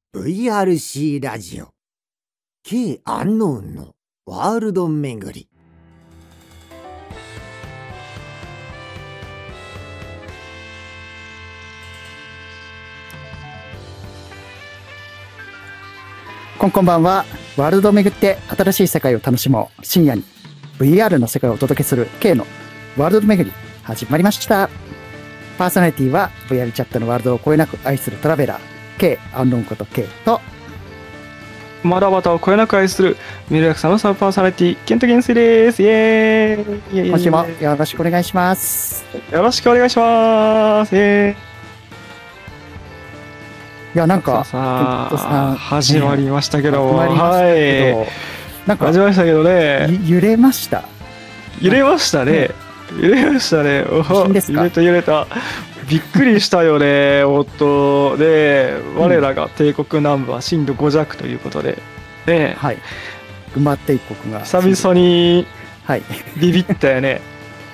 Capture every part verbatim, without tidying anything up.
ブイアールシー ラジオ K アンノーンのワールド巡り。 こんこんばんは。ワールドを巡って新しい世界を楽しもう。深夜に ブイアール の世界をお届けする K のワールド巡り始まりました。パーソナリティは ブイアール チャットのワールドをこえなく愛するトラベラー K アンノーンこと K とまだまだをこえなく愛するミルヤクさんのサブパーソナリティケント元帥です。イエーイ。 今週もよろしくお願いします。 よろしくお願いします。イエーイ。 いやなんかさあさあ始まりましたけども、 ね、はいなんか始まりましたけどね、 揺れました揺れましたね、揺れましたね。お揺れた揺れた、びっくりしたよね。音で我らが帝国南部は震度ご弱ということでね、 はい、群馬帝国が久々にビビったよね。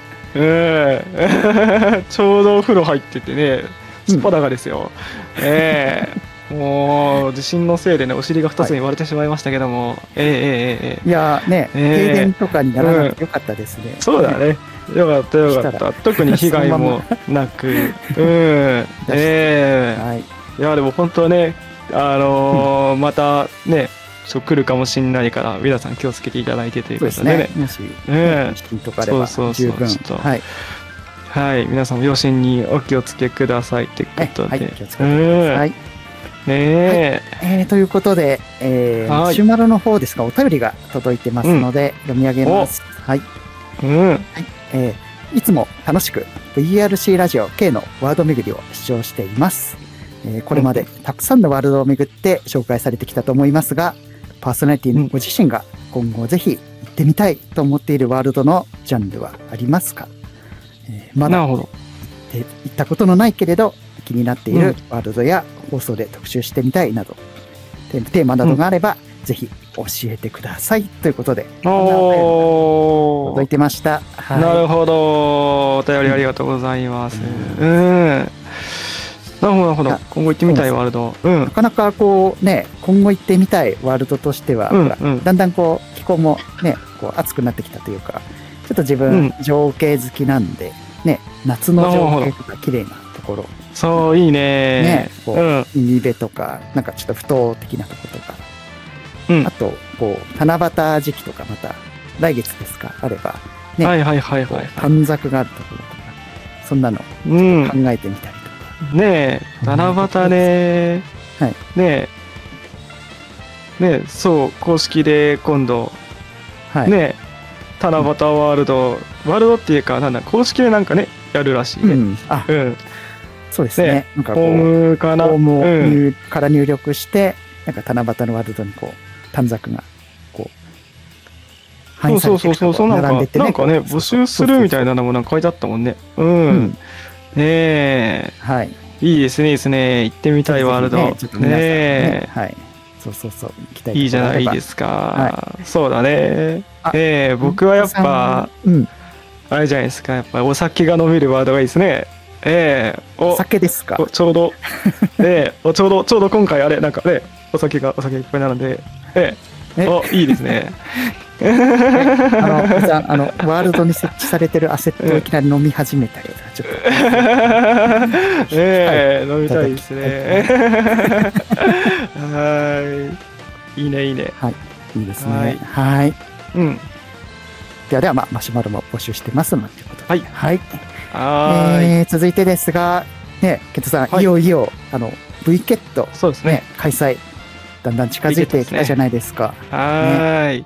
うんちょうどお風呂入っててね、すっぱだかですよ。うん、ええー、もう地震のせいでねお尻がふたつに割れてしまいましたけども、はい、えー、えー、えー、 いやね、えー、停電とかにならなくてよかったですね。 うん、そうだね。よかったよかった。特に被害もなく、うん、ええー、はい、いやでも本当ね、あのーうん、またね。そう来るかもしれないから皆さん気をつけていただいてということでね。 もし地震とかあれば十分、 はい。はい、皆さんも余震にお気をつけくださいということで、 はい、気をつけてください。ねえ、 はい、えー、ということで、えー、マシュマロの方ですがお便りが届いてますので、うん、読み上げます。はい、 うんはいえー。いつも楽しく ブイアールシー ラジオ K のワールド巡りを視聴しています。えー、これまでたくさんのワールドを巡って紹介されてきたと思いますが、パーソナリティのご自身が今後ぜひ行ってみたいと思っているワールドのジャンルはありますか？えー、まだ行ったことのないけれど気になっているワールドや放送で特集してみたいなど、うん、テーマなどがあれば、うん、ぜひ教えてくださいということで届いてました。 はい、なるほど、お便りありがとうございます。うん、うんなるほどなるほど。今後行ってみたいワールド、うん、 なかなかこうね今後行ってみたいワールドとしては、うんうん、だんだんこう気候もねこう暑くなってきたというか、ちょっと自分、うん、情景好きなんでね、夏の情景とか綺麗なところ、 そういいねねこう、うん、海辺とかなんかちょっと不当的なところとか、うん、あとこう七夕時期とかまた来月ですかあればね、 はいはいはいはい、 短冊があるところとかそんなのちょっと考えてみたりとか。うんねえ七夕ね、はい、ねえねえそう公式で今度、はい、ねえ七夕ワールド、うん、ワールドっていうかなんだ公式でなんかねやるらしいね、うん、あ、 うん、そうですね、ねなんかホームかなホームを入、うん、から入力してなんか七夕のワールドにこう短冊がこうそうそうそうそうそうなんか、ね、なんかね募集するみたいなのもなんか書いてあったもんね。うん、うんねえ、 はい、 いいですね、いいですね、行ってみたいワールド。ねえ、 はい、そうそうそう、行きたい。 いいじゃないですか。はい、そうだね。ええ、僕はやっぱ、うん、あれじゃないですか、やっぱりお酒が飲めるワールドがいいですね。ええ、 お酒ですか。 ちょうど、ええ、ちょうどちょうど今回あれなんかね、お酒がお酒いっぱいなので、ええ、おいいですね。 あのあのワールドに設置されてるアセットをいきなり飲み始めたようなちょっとええ飲みたいですね。はいいいねいいね、 はいいいですね、はい、うん、ではでは、まあ、マシュマロも募集してますのでということで、はいはいはい、えー、続いてですがねケントさん、はい、いよいよあの ブイ ケット、 そうですね、 開催だんだん近づいてきたじゃないですか。 はい、はい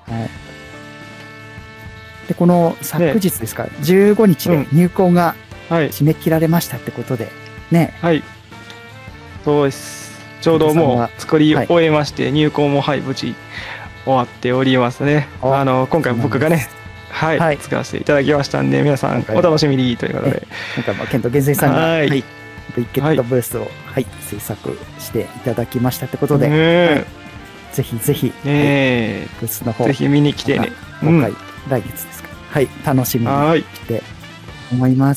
でこの昨日ですか、ね、じゅうごにちで入校が締め切られましたってことでね、 はい、そうです。ちょうどもう作り終えまして、はい、入校もはい無事終わっておりますね。あの今回僕がねはい、はい、作らせていただきましたんで皆さんお楽しみにということで、 今回もケント元帥さんがはい、はい、ブイ ケットブースを、はいはい、制作していただきましたってことで、はい、ぜひぜひ、ねはい、ブースの方ぜひ見に来てね、 今回、うん、来月ですか、はい、楽しみにして思います。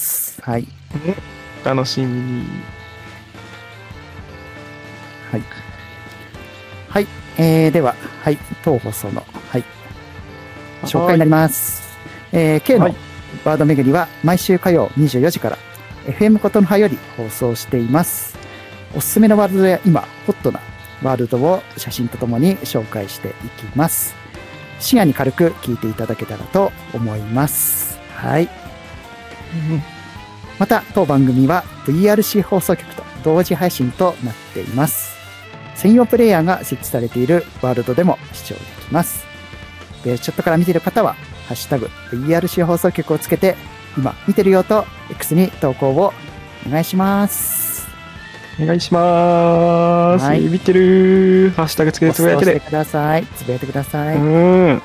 はい、 楽しみに。 はい。 はい。えー、では、はい。当放送の、はい。紹介になります。えー、K のワード巡りは毎週火曜にじゅうよじから エフエム ことの葉より放送しています。おすすめのワールドや今、ホットなワールドを写真とともに紹介していきます。深夜に軽く聞いていただけたらと思います。はい。また、当番組は ブイアールシー 放送局と同時配信となっています。専用プレイヤーが設置されているワールドでも視聴できます。で、チャットから見ている方は、ハッシュタグ ブイアールシー 放送局をつけて、今見てるよと X に投稿をお願いします。 お願いします。はい、見てる。ハッシュタグつけてつぶやいててください。つぶやいてください。 うん、はい。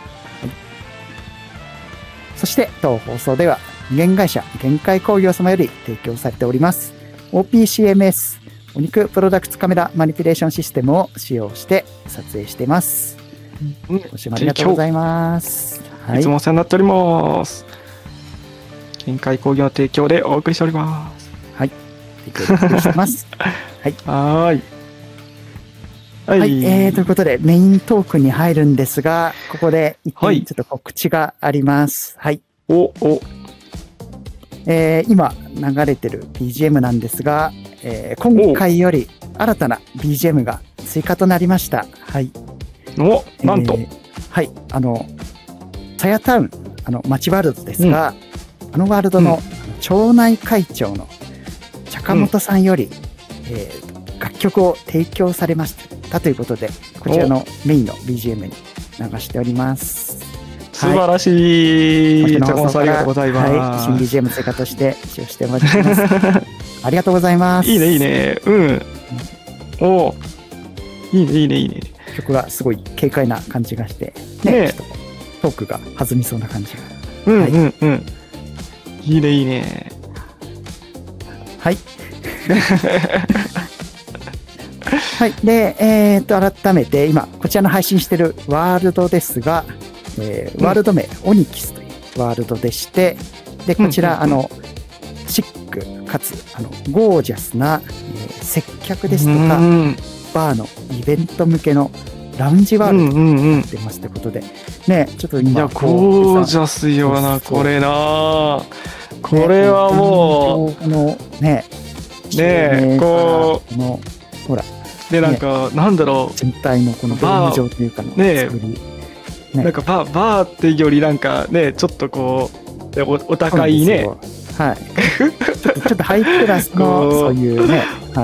そして、当放送では、無限会社限界工業様より提供されております。オーピーシーエムエス、お肉プロダクツカメラマニピュレーションシステムを使用して撮影しています。うん、ご視聴ありがとうございます。 はい、いつもお世話になっております。限界工業の提供でお送りしております。 はい。提供お送りしてます。はい。 はい。 はい、はい、えー。ということで、メイントークに入るんですが、ここで一点ちょっと告知があります。はい。 はい、お、お。 えー、今流れてる ビージーエム なんですが、えー、今回より新たな ビージーエム が追加となりました。はい。 お、なんと、 えー、はい、あの、サヤタウン、あの、町ワールドですが、うん、あのワールドの町内会長の坂本さんより、うん、えー、楽曲を提供されましたということで、こちらのメインの ビージーエム に流しております。 素晴らしい。 坂本さんありがとうございます。 はい、新 ビージーエム 追加として使用しております。ありがとうございます。 いいね、いいね。うん。おいいね、いいね、いいね。 曲がすごい軽快な感じがして、ね、ねトークが弾みそうな感じが。 うん、はい、うんうん。いいね、いいね。 はい。はい。で、えー、っと、改めて、今、こちらの配信しているワールドですが、えー、ワールド名、うん、オニキスというワールドでして、で、こちら、うんうんうん、あの、シックかつ、あの、ゴージャスな、えー、接客ですとか、うんうん、バーのイベント向けのラウンジワールドになってますということで、うんうんうん、ね、ちょっと今、 いや、ゴージャスよな、これな。これはもう、 あの、ね、 ね、こう、 この、ほら、 で、なんか、ね、なんだろう、 全体のこのドーム状というかの作り、 ねね、なんかバー、バーっていうよりなんかね、ちょっとこう、お, お高いね。 はい。ちょっとハイクラスのそういうね、はい